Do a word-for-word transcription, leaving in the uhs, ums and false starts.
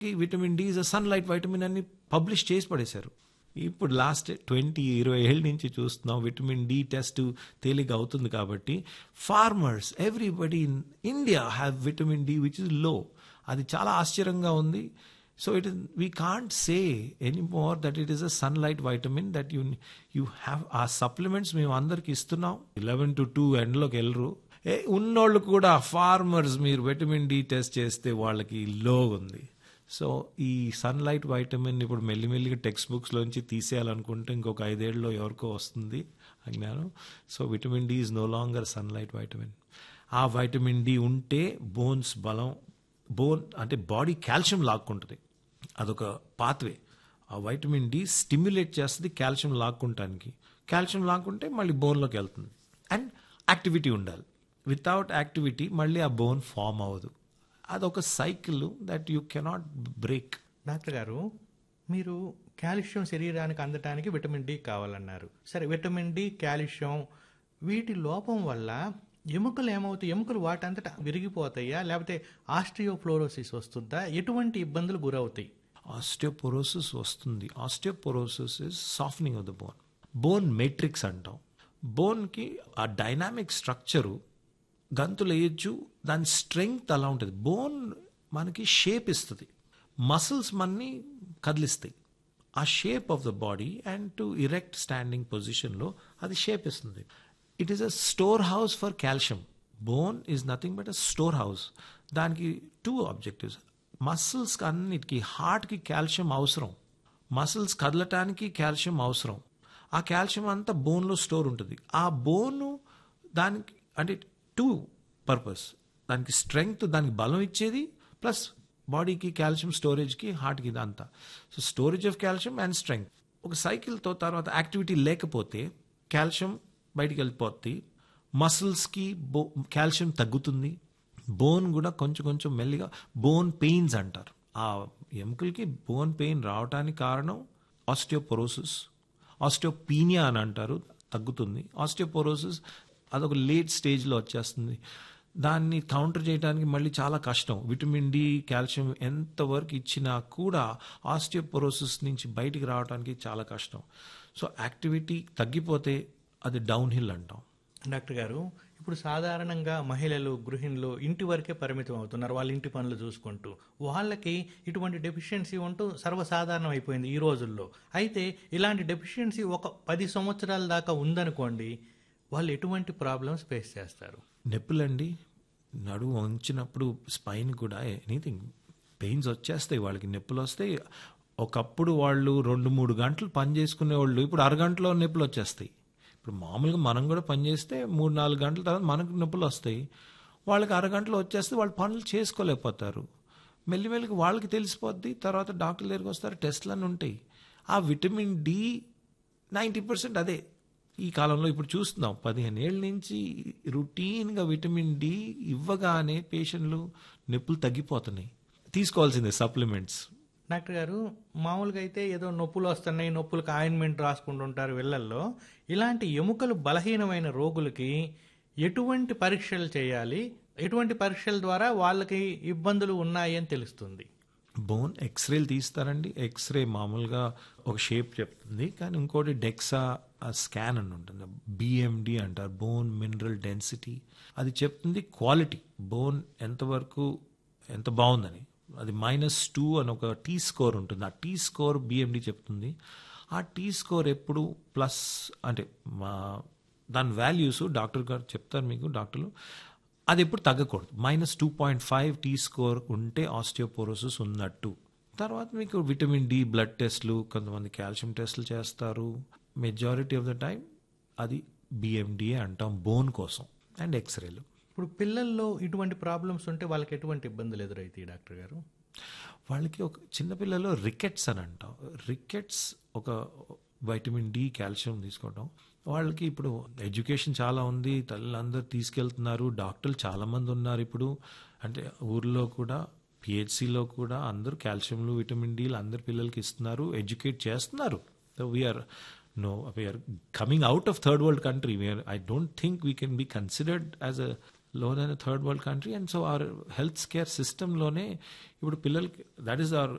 ఈ vitamin D is a sunlight vitamin అని publish చేసి పడేశారు. ఇప్పుడు లాస్ట్ ట్వంటీ ఇరవై ఏళ్ళ నుంచి చూస్తున్నాం విటమిన్ డి టెస్ట్ తేలిక అవుతుంది కాబట్టి farmers everybody in India have vitamin D which is low. అది చాలా ఆశ్చర్యంగా ఉంది. So it is we can't say any more that it is a sunlight vitamin that you you have. ఆ supplements మేము అందరికి ఇస్తున్నాం. ఇలెవెన్ టు టూ ఎండ్లోకి వెళ్ళరు. ఏ ఉన్నోళ్ళు కూడా ఫార్మర్స్ మీరు విటమిన్ డి టెస్ట్ చేస్తే వాళ్ళకి లో ఉంది. సో ఈ సన్లైట్ వైటమిన్ ఇప్పుడు మెల్లిమెల్లిగా టెక్స్ట్ బుక్స్లోంచి తీసేయాలనుకుంటే ఇంకొక ఐదేళ్ళలో ఎవరికో వస్తుంది అజ్ఞానం. So vitamin D is no longer sunlight vitamin. ఆ వైటమిన్ డి ఉంటే బోన్స్ బలం, బోన్ అంటే బాడీ కాల్షియం లాక్కుంటుంది. అదొక పాత్వే. ఆ వైటమిన్ డి స్టిమ్యులేట్ చేస్తుంది కాల్షియం లాక్కుంటానికి. కాల్షియం లాక్కుంటే మళ్ళీ బోన్లోకి వెళ్తుంది. అండ్ యాక్టివిటీ ఉండాలి. వితౌట్ యాక్టివిటీ మళ్ళీ ఆ బోన్ ఫామ్ అవ్వదు. అదొక cycle that you cannot break. Doctor గారు, మీరు కాల్షియం శరీరానికి అందటానికి విటమిన్ డి కావాలన్నారు. సరే, విటమిన్ డి, కాల్షియం వీటి లోపం వల్ల ఎముకలు ఏమవుతాయి? ఎముకలు వాటంతటా విరిగిపోతాయా, లేకపోతే ఆస్టియోఫ్లోరోసిస్ వస్తుందా? ఎటువంటి ఇబ్బందులు గురవుతాయి? ఆస్టియోపోరోసిస్ వస్తుంది. Osteoporosis is softening of the bone. Bone Matrix అంటాం. బోన్కి ఆ డైనామిక్ స్ట్రక్చరు గంతులు వేయచ్చు. దాని స్ట్రెంగ్త్ అలా ఉంటుంది. బోన్ మనకి షేప్ ఇస్తుంది. మసిల్స్ మనని కదిలిస్తాయి. ఆ shape of the body and to erect standing పొజిషన్లో అది షేప్ ఇస్తుంది. It is a store house for calcium. Bone is nothing but a store house. దానికి టూ ఆబ్జెక్టివ్స్. మసిల్స్కి అన్నిటికీ, హార్ట్కి కాల్షియం అవసరం, మసిల్స్ కదలటానికి కాల్షియం అవసరం. ఆ కాల్షియం అంతా బోన్లో స్టోర్ ఉంటుంది. ఆ బోను దానికి అంటే టూ పర్పస్. దానికి స్ట్రెంగ్త్, దానికి బలం ఇచ్చేది, ప్లస్ బాడీకి కాల్షియం స్టోరేజ్కి, హార్ట్కి ఇదంతా. So storage of calcium and strength. ఒక సైకిల్తో తర్వాత యాక్టివిటీ లేకపోతే కాల్షియం బయటికి వెళ్ళిపోద్ది. మసిల్స్కి బో కాల్షియం తగ్గుతుంది. బోన్ కూడా కొంచెం కొంచెం మెల్లిగా బోన్ పెయిన్స్ అంటారు. ఆ ఎముకలకి బోన్ పెయిన్ రావడానికి కారణం ఆస్టియోపోరోసిస్. ఆస్టియోపీనియా అని అంటారు, తగ్గుతుంది. ఆస్టియోపోరోసిస్ అదొక లేట్ స్టేజ్లో వచ్చేస్తుంది. దాన్ని కౌంటర్ చేయడానికి మళ్ళీ చాలా కష్టం. విటమిన్ డి, కాల్షియం ఎంతవరకు ఇచ్చినా కూడా ఆస్టియోపోరోసిస్ నుంచి బయటికి రావడానికి చాలా కష్టం. సో యాక్టివిటీ తగ్గిపోతే అది డౌన్ హిల్ అంటాం. డాక్టర్ గారు, ఇప్పుడు సాధారణంగా మహిళలు, గృహిణులు ఇంటి వరకే పరిమితం అవుతున్నారు, వాళ్ళ ఇంటి పనులు చూసుకుంటూ. వాళ్ళకి ఇటువంటి డెఫిషియన్సీ ఉంటూ సర్వసాధారణం అయిపోయింది ఈ రోజుల్లో. అయితే ఇలాంటి డెఫిషియన్సీ ఒక పది సంవత్సరాల దాకా ఉందనుకోండి, వాళ్ళు ఎటువంటి ప్రాబ్లమ్స్ ఫేస్ చేస్తారు? నొప్పులండి. నడుము వంచినప్పుడు స్పైన్ కూడా ఎనీథింగ్ పెయిన్స్ వచ్చేస్తాయి వాళ్ళకి, నొప్పులు వస్తాయి. ఒకప్పుడు వాళ్ళు రెండు మూడు గంటలు పని చేసుకునే వాళ్ళు ఇప్పుడు అరగంటలో నొప్పులు వచ్చేస్తాయి. ఇప్పుడు మామూలుగా మనం కూడా పని చేస్తే మూడు నాలుగు గంటల తర్వాత మనకు నొప్పులు వస్తాయి. వాళ్ళకి అరగంటలో వచ్చేస్తే వాళ్ళు పనులు చేసుకోలేకపోతారు. మెల్లిమెల్లిగా వాళ్ళకి తెలిసిపోద్ది. తర్వాత డాక్టర్ దగ్గరికి వస్తారు, టెస్ట్లు అన్నీ ఉంటాయి. ఆ విటమిన్ డి నైంటీ పర్సెంట్ అదే ఈ కాలంలో ఇప్పుడు చూస్తున్నాం. పదిహేను ఏళ్ళ నుంచి రొటీన్గా విటమిన్ డి ఇవ్వగానే పేషెంట్లు నొప్పులు తగ్గిపోతున్నాయి. తీసుకోవాల్సిందే సప్లిమెంట్స్. డాక్టర్ గారు, మామూలుగా అయితే ఏదో నొప్పులు వస్తున్నాయి, నొప్పులకు ఆయింట్మెంట్ రాసుకుంటుంటారు వెళ్ళల్లో. ఇలాంటి ఎముకలు బలహీనమైన రోగులకి ఎటువంటి పరీక్షలు చేయాలి? ఎటువంటి పరీక్షల ద్వారా వాళ్ళకి ఇబ్బందులు ఉన్నాయి అని తెలుస్తుంది? బోన్ ఎక్స్రేలు తీస్తారండి. ఎక్స్రే మామూలుగా ఒక షేప్ చెప్తుంది, కానీ ఇంకోటి డెక్సా స్కాన్ అని ఉంటుంది. బిఎండి అంటారు, బోన్ మినరల్ డెన్సిటీ. అది చెప్తుంది క్వాలిటీ, బోన్ ఎంతవరకు ఎంత బాగుందని. అది మైనస్ టూ అని ఒక టీ స్కోర్ ఉంటుంది. ఆ టీ స్కోర్ బిఎండి చెప్తుంది. ఆ టీ స్కోర్ ఎప్పుడు ప్లస్ అంటే మా దాని వాల్యూస్ డాక్టర్ గారు చెప్తారు మీకు, డాక్టర్లు. అది ఎప్పుడు తగ్గకూడదు. Minus two point five tea score ఉంటే ఆస్టియోపోరోసిస్ ఉన్నట్టు. తర్వాత మీకు విటమిన్ డి బ్లడ్ టెస్ట్లు, కొంతమంది కాల్షియం టెస్ట్లు చేస్తారు. మెజారిటీ ఆఫ్ ద టైం అది బిఎండిఏ అంటాం బోన్ కోసం, అండ్ ఎక్స్రేలు. ఇప్పుడు పిల్లల్లో ఇటువంటి ప్రాబ్లమ్స్ ఉంటే వాళ్ళకి ఎటువంటి ఇబ్బందులు ఎదురవుతాయి డాక్టర్ గారు? వాళ్ళకి ఒక చిన్నపిల్లల్లో రికెట్స్ అని అంటాం. రికెట్స్ ఒక వైటమిన్ డి, కాల్షియం తీసుకోవడం. వాళ్ళకి ఇప్పుడు ఎడ్యుకేషన్ చాలా ఉంది, తల్లిదండ్రులు తీసుకెళ్తున్నారు, డాక్టర్లు చాలామంది ఉన్నారు ఇప్పుడు. అంటే ఊర్లో కూడా పిహెచ్సిలో కూడా అందరూ కాల్షియంలు, విటమిన్ డీలు అందరు పిల్లలకి ఇస్తున్నారు, ఎడ్యుకేట్ చేస్తున్నారు. So we are No, we are coming out of third world country where I don't think we can be considered as a loan అయిన third world country. And so our health care సిస్టంలోనే ఇప్పుడు పిల్లలకి that is our